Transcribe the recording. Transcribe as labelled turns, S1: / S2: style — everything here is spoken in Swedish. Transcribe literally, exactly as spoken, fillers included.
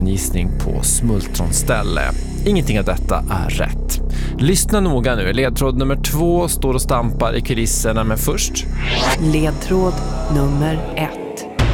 S1: En gissning på smultronställe. Ingenting av detta är rätt. Lyssna noga nu. Ledtråd nummer två står och stampar i kulisserna, men först...
S2: Ledtråd nummer ett.